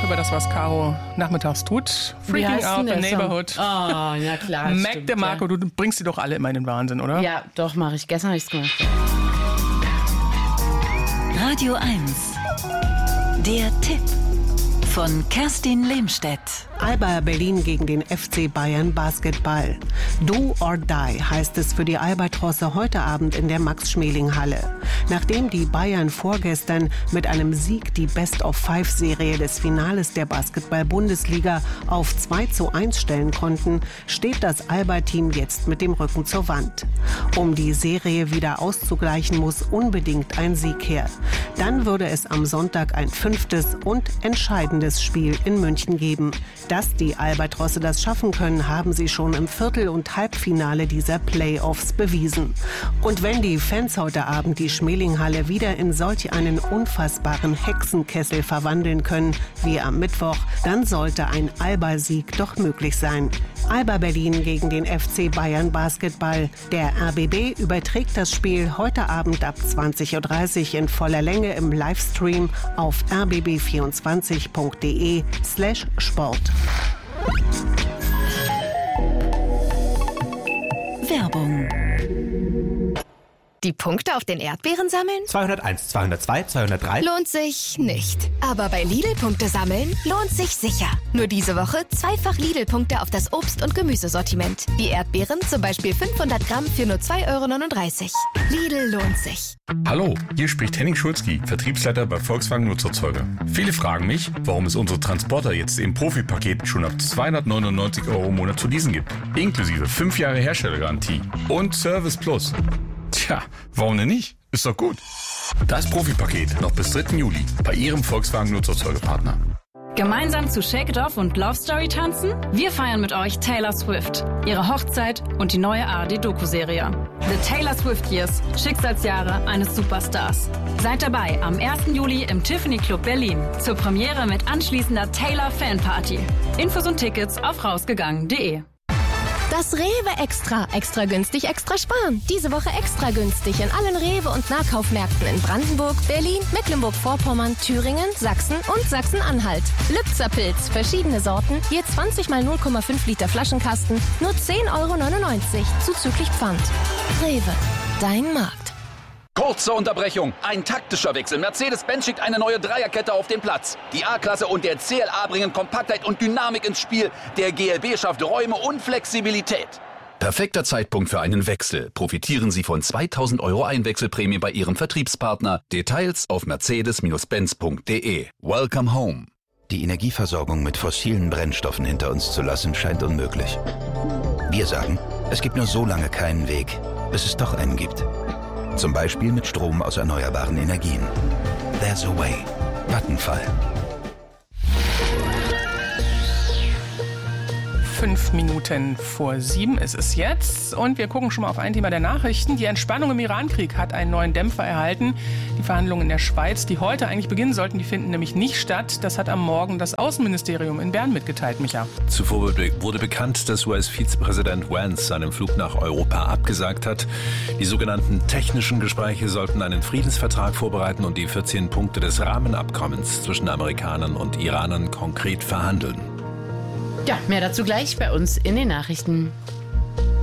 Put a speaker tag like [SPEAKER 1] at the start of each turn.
[SPEAKER 1] über das, was Caro nachmittags tut. Freaking Out the Neighborhood.
[SPEAKER 2] Oh, ja klar.
[SPEAKER 1] Mac DeMarco, du bringst die doch alle immer in den Wahnsinn, oder?
[SPEAKER 2] Ja, doch, mache ich. Gestern habe ich es gemacht.
[SPEAKER 3] Radio 1. Der Tipp von Kerstin Lehmstedt.
[SPEAKER 4] Alba Berlin gegen den FC Bayern Basketball. Do or die heißt es für die Albatrosse heute Abend in der Max-Schmeling-Halle. Nachdem die Bayern vorgestern mit einem Sieg die Best-of-5-Serie des Finales der Basketball-Bundesliga auf 2:1 stellen konnten, steht das Alba-Team jetzt mit dem Rücken zur Wand. Um die Serie wieder auszugleichen, muss unbedingt ein Sieg her. Dann würde es am Sonntag ein 5. und entscheidendes Spiel in München geben. Dass die Albatrosse das schaffen können, haben sie schon im Viertel- und Halbfinale dieser Playoffs bewiesen. Und wenn die Fans heute Abend die Schmelinghalle wieder in solch einen unfassbaren Hexenkessel verwandeln können wie am Mittwoch, dann sollte ein Alba-Sieg doch möglich sein. Alba Berlin gegen den FC Bayern Basketball. Der RBB überträgt das Spiel heute Abend ab 20:30 Uhr in voller Länge im Livestream auf rbb24.de/Sport.
[SPEAKER 3] Werbung.
[SPEAKER 5] Die Punkte auf den Erdbeeren sammeln?
[SPEAKER 6] 201, 202, 203.
[SPEAKER 5] Lohnt sich nicht. Aber bei Lidl-Punkte sammeln lohnt sich sicher. Nur diese Woche zweifach Lidl-Punkte auf das Obst- und Gemüsesortiment. Die Erdbeeren zum Beispiel 500 Gramm für nur 2,39 €. Lidl lohnt sich.
[SPEAKER 7] Hallo, hier spricht Henning Schulzky, Vertriebsleiter bei Volkswagen Nutzerzeuger. Viele fragen mich, warum es unsere Transporter jetzt im Profipaket schon ab 299 € im Monat zu leasen gibt. Inklusive 5 Jahre Herstellergarantie und Service Plus. Tja, warum denn nicht? Ist doch gut. Das Profipaket noch bis 3. Juli bei Ihrem Volkswagen Nutzerzeugerpartner.
[SPEAKER 8] Gemeinsam zu Shake It Off und Love Story tanzen? Wir feiern mit euch Taylor Swift, ihre Hochzeit und die neue ARD-Doku-Serie. The Taylor Swift Years, Schicksalsjahre eines Superstars. Seid dabei am 1. Juli im Tiffany Club Berlin zur Premiere mit anschließender Taylor Fanparty. Infos und Tickets auf rausgegangen.de.
[SPEAKER 5] Das Rewe Extra. Extra günstig, extra sparen. Diese Woche extra günstig in allen Rewe- und Nahkaufmärkten in Brandenburg, Berlin, Mecklenburg-Vorpommern, Thüringen, Sachsen und Sachsen-Anhalt. Lübzer Pilz, verschiedene Sorten, je 20 mal 0,5 Liter Flaschenkasten, nur 10,99 € zuzüglich Pfand. Rewe, dein Markt.
[SPEAKER 9] Kurze Unterbrechung. Ein taktischer Wechsel. Mercedes-Benz schickt eine neue Dreierkette auf den Platz. Die A-Klasse und der CLA bringen Kompaktheit und Dynamik ins Spiel. Der GLB schafft Räume und Flexibilität.
[SPEAKER 10] Perfekter Zeitpunkt für einen Wechsel. Profitieren Sie von 2.000 € Einwechselprämie bei Ihrem Vertriebspartner. Details auf mercedes-benz.de. Welcome home.
[SPEAKER 11] Die Energieversorgung mit fossilen Brennstoffen hinter uns zu lassen, scheint unmöglich. Wir sagen, es gibt nur so lange keinen Weg, bis es doch einen gibt. Zum Beispiel mit Strom aus erneuerbaren Energien. There's a way. Vattenfall.
[SPEAKER 1] 7:05 ist es jetzt und wir gucken schon mal auf ein Thema der Nachrichten. Die Entspannung im Irankrieg hat einen neuen Dämpfer erhalten. Die Verhandlungen in der Schweiz, die heute eigentlich beginnen sollten, die finden nämlich nicht statt. Das hat am Morgen das Außenministerium in Bern mitgeteilt, Micha.
[SPEAKER 12] Zuvor wurde bekannt, dass US-Vizepräsident Vance seinen Flug nach Europa abgesagt hat. Die sogenannten technischen Gespräche sollten einen Friedensvertrag vorbereiten und die 14 Punkte des Rahmenabkommens zwischen Amerikanern und Iranern konkret verhandeln.
[SPEAKER 2] Ja, mehr dazu gleich bei uns in den Nachrichten.